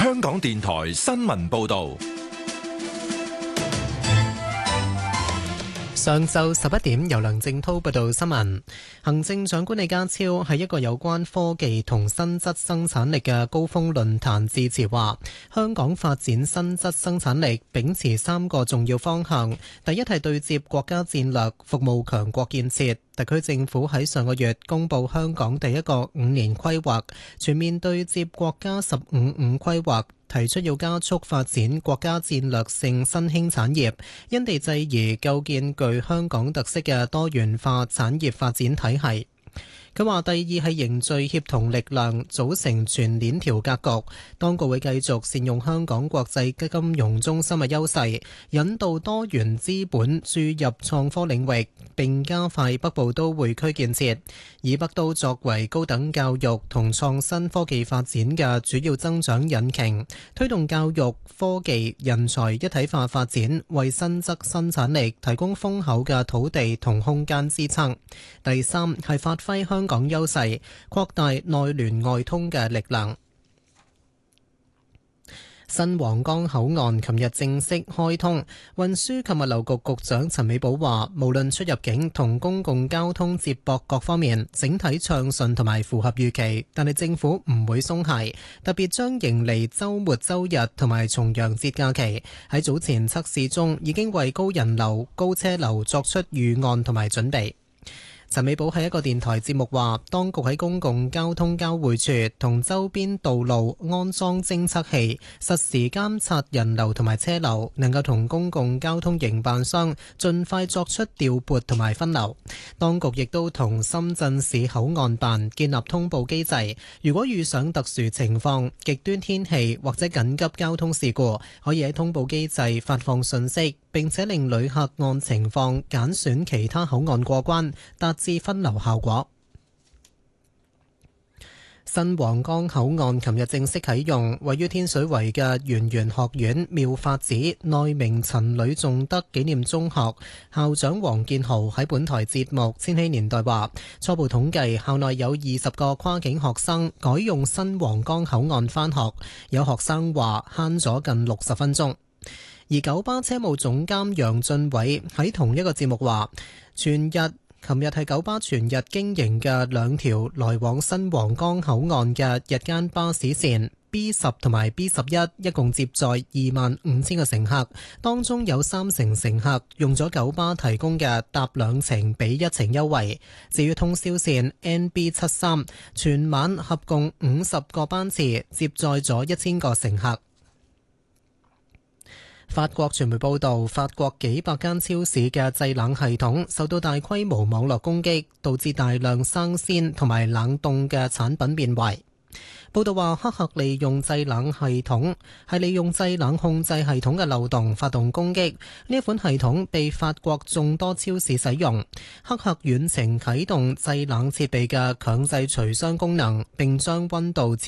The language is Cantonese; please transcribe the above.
香港電台新聞報道。 上晝11點，由梁正濤報道新聞。行政長官李家超喺一個有關科技同新質生產力嘅高峰論壇致辭話，香港發展新質生產力秉持3個重要方向。第一係對接國家戰略，服務強國建設。特區政府喺上個月公布香港第一個5年規劃，全面對接國家15-5規劃，提出要加速發展國家戰略性新興產業，因地制宜構建具香港特色嘅多元化產業發展體系。佢話第二係凝聚協同力量，組成全鏈條格局。當局會繼續善用香港國際金融中心嘅優勢，引導多元資本注入創科領域，並加快北部都會區建設，以北都作為高等教育同創新科技發展嘅主要增長引擎，推動教育、科技、人才一體化發展，為新質生產力提供豐厚嘅土地同空間支撐。第三係發揮香港優勢，擴大內聯外通嘅力量。新皇崗口岸琴日正式開通，運輸及物流局局長陳美寶話，無論出入境同公共交通接駁各方面，整體暢順同埋符合預期，但係政府唔會鬆懈，特別將迎嚟週末週日同埋重陽節假期，喺早前測試中已經為高人流、高車流作出預案同埋準備。陳美寶喺一個電台節目話，當局喺公共交通交匯處同周邊道路安裝偵測器，實時監察人流同埋車流，能夠同公共交通營辦商盡快作出調撥同埋分流。當局亦都同深圳市口岸辦建立通報機制，如果遇上特殊情況、極端天氣或者緊急交通事故，可以喺通報機制發放信息，並且令旅客按情況揀選其他口岸過關，達至分流效果。新皇崗口岸琴日正式啟用，位於天水圍嘅圓玄學院妙法寺內明陳呂仲德紀念中學校長黃建豪喺本台節目《千禧年代》話，初步統計校內有20個跨境學生改用新皇崗口岸返學，有學生話慳咗近60分鐘。而九巴車務總監楊俊偉喺同一個節目話，琴日係九巴全日經營嘅2條來往新皇崗口岸嘅日間巴士線 B10 同埋 B11， 一共接載25,000個乘客，當中有30%乘客用咗九巴提供嘅搭2程比1程優惠。至於通宵線 NB73， 全晚合共50個班次，接載咗1000個乘客。法國傳媒報道，法國幾百間超市嘅製冷系統受到大規模網絡攻擊，導致大量生鮮同埋冷凍嘅產品變壞。報道話，黑客利用製冷控制系統嘅漏洞發動攻擊，呢一款系統被法國眾多超市使用。黑客遠程啟動製冷設備嘅強制除霜功能，並將溫度設